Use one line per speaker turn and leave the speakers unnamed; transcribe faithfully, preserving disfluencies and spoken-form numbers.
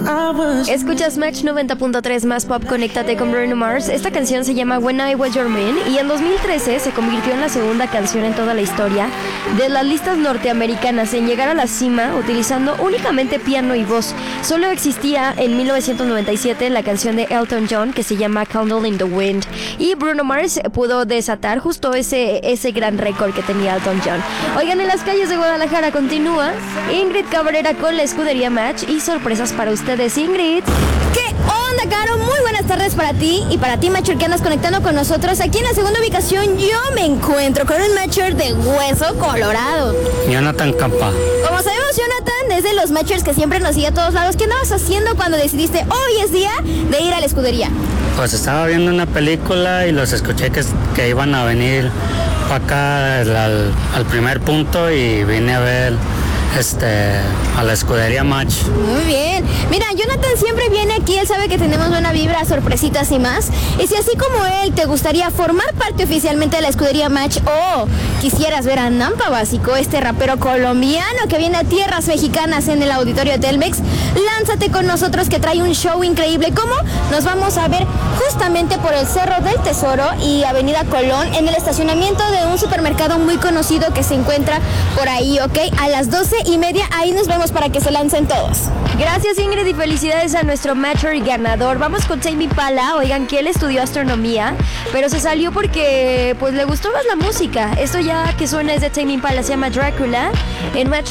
Escuchas Match noventa punto tres más pop, conéctate con Bruno Mars. Esta canción se llama When I Was Your Man y en dos mil trece se convirtió en la segunda canción en toda la historia de las listas norteamericanas en llegar a la cima utilizando únicamente piano y voz. Solo existía en mil novecientos noventa y siete la canción de Elton John que se llama Candle in the Wind y Bruno Mars pudo desatar justo ese, ese gran récord que tenía Elton John. Oigan, en las calles de Guadalajara continúa Ingrid Cabrera con la escudería Match y sorpresas para ustedes. Ingrid.
¿Qué onda, Caro? Muy buenas tardes para ti y para ti, Matcher, que andas conectando con nosotros. Aquí en la segunda ubicación yo me encuentro con un Matcher de hueso colorado.
Jonathan Campa.
Como sabemos, Jonathan es de los Matchers que siempre nos sigue a todos lados. ¿Qué andabas haciendo cuando decidiste hoy es día de ir a la escudería?
Pues estaba viendo una película y los escuché que, que iban a venir para acá al, al primer punto y vine a ver este a la escudería Match.
Muy bien. Mira, Jonathan siempre viene aquí, él sabe que tenemos buena vibra, sorpresitas y más. Y si así como él te gustaría formar parte oficialmente de la escudería Match o quisieras ver a Nampa Básico, este rapero colombiano que viene a tierras mexicanas en el auditorio de Telmex, lánzate con nosotros que trae un show increíble. ¿Cómo? Nos vamos a ver justamente por el Cerro del Tesoro y Avenida Colón en el estacionamiento de un supermercado muy conocido que se encuentra por ahí, ¿ok? A las doce y media, ahí nos vemos para que se lancen todos.
Gracias, Ingrid, y felicidades a nuestro Matcher ganador. Vamos con Tame Impala. Oigan, que él estudió astronomía, pero se salió porque pues le gustó más la música. Esto ya que suena es de Tame Impala, se llama Drácula en Match